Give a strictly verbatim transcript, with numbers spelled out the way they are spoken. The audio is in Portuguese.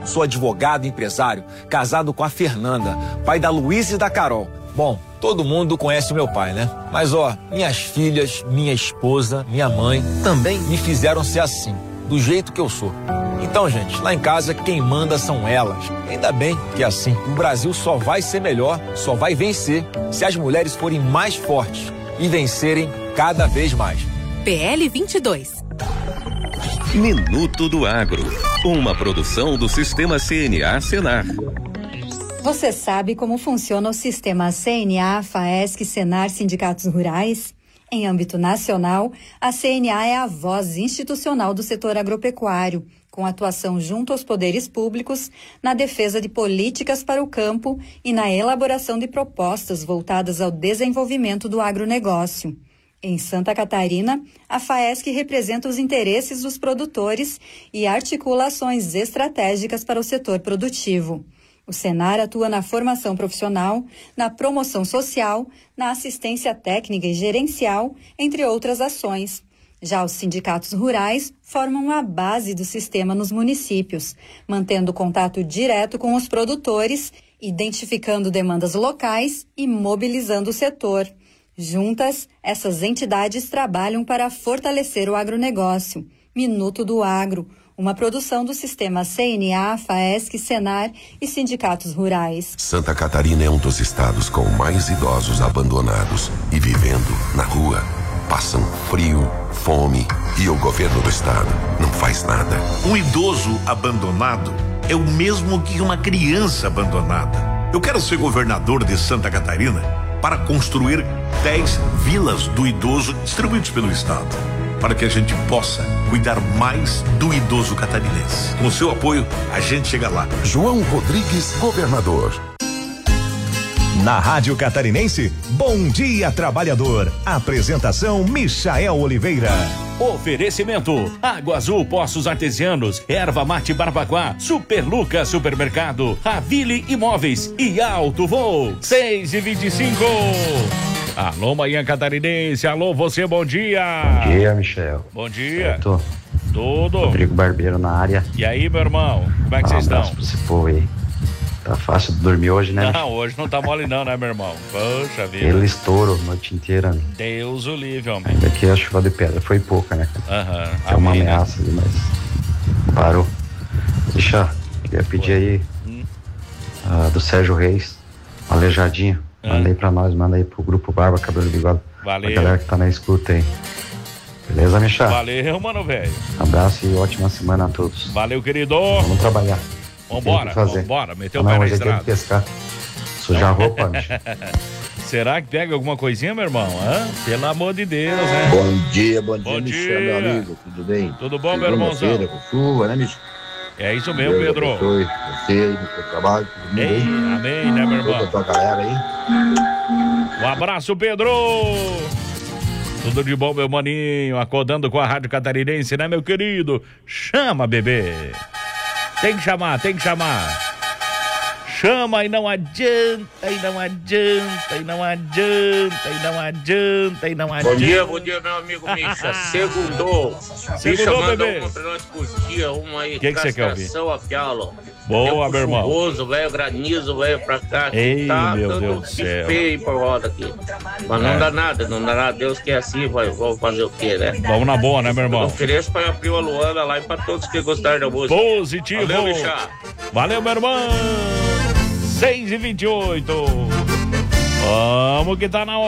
Sou advogado e empresário, casado com a Fernanda, pai da Luísa e da Carol. Bom, todo mundo conhece o meu pai, né? Mas ó, minhas filhas, minha esposa, minha mãe também me fizeram ser assim, do jeito que eu sou. Então, gente, lá em casa quem manda são elas. Ainda bem que é assim. O Brasil só vai ser melhor, só vai vencer se as mulheres forem mais fortes e vencerem cada vez mais. P L vinte e dois. Minuto do Agro, uma produção do Sistema C N A Senar. Você sabe como funciona o sistema C N A, FAESC, Senar, Sindicatos Rurais? Em âmbito nacional, a C N A é a voz institucional do setor agropecuário, com atuação junto aos poderes públicos, na defesa de políticas para o campo e na elaboração de propostas voltadas ao desenvolvimento do agronegócio. Em Santa Catarina, a FAESC representa os interesses dos produtores e articula ações estratégicas para o setor produtivo. O Senar atua na formação profissional, na promoção social, na assistência técnica e gerencial, entre outras ações. Já os sindicatos rurais formam a base do sistema nos municípios, mantendo contato direto com os produtores, identificando demandas locais e mobilizando o setor. Juntas, essas entidades trabalham para fortalecer o agronegócio. Minuto do Agro, uma produção do sistema C N A, FAESC, Senar e sindicatos rurais. Santa Catarina é um dos estados com mais idosos abandonados e vivendo na rua. Passam frio, fome e o governo do estado não faz nada. Um idoso abandonado é o mesmo que uma criança abandonada. Eu quero ser governador de Santa Catarina para construir dez vilas do idoso distribuídos pelo estado, para que a gente possa cuidar mais do idoso catarinense. Com seu apoio, a gente chega lá. João Rodrigues, governador. Na Rádio Catarinense, Bom Dia Trabalhador. Apresentação Michael Oliveira. Oferecimento: Água Azul Poços Artesianos, Erva Mate Barbacoa, Super Lucas Supermercado, Ravile Imóveis e Alto Voo. seis e vinte e cinco. Alô, manhã catarinense. Alô, você, bom dia. Bom dia, Michel. Bom dia. Certo? Tudo. Rodrigo Barbeiro na área. E aí, meu irmão? Como é que vocês um abraço estão? Pra esse povo aí. Tá fácil de dormir hoje, né? Não, hoje não tá mole não, né, meu irmão? Poxa vida. Ele estourou a noite inteira, né? Deus o livre, homem. Ainda que a chuva de pedra foi pouca, né? Aham. Uhum. É uma ameaça ali, mas parou. Deixa, queria pedir aí hum. uh, do Sérgio Reis, um aleijadinho. Hum. Manda aí pra nós, manda aí pro Grupo Barba, Cabelo e Bigode. Valeu. A galera que tá na escuta aí. Beleza, Michel? Valeu, mano, velho. Abraço e ótima semana a todos. Valeu, querido. Vamos trabalhar. Vambora, vambora, meteu o não, pé na hoje estrada. É pescar. Sujar a roupa, Michel. Será que pega alguma coisinha, meu irmão? Hã? Pelo amor de Deus, né? Bom dia, bom dia, bom Michel, dia. meu amigo, tudo bem? Tudo bom, meu irmãozão? Com chuva, né, Michel? É isso mesmo, Deus Pedro. Abençoe você aí no seu trabalho, todo mundo Ei, aí. Amém, né, meu irmão? Toda a tua galera aí. Um abraço, Pedro! Tudo de bom, meu maninho, acordando com a Rádio Catarinense, né, meu querido? Chama, bebê! Tem que chamar, tem que chamar! Chama e não adianta, e não adianta, e não adianta, e não adianta, e não adianta. Bom dia, bom dia, meu amigo Misha. Segundou. Segundou, Misha, bebê. uma pra nós curtir, uma aí. O que que você quer ouvir? A Pialo. Boa, meu irmão. Chuvoso, velho, granizo, velho, pra cá. Ei, tá meu dando Deus do céu. feio pra roda aqui. Mas não É. dá nada, não dá nada. Deus quer assim, vai, vamos fazer o quê, né? Vamos na boa, né, meu irmão? Eu ofereço pra minha prima Luana lá e pra todos que gostaram da música. Positivo. Valeu, Misha. Valeu, meu irmão. seis e vinte e oito. Vamos que tá na hora.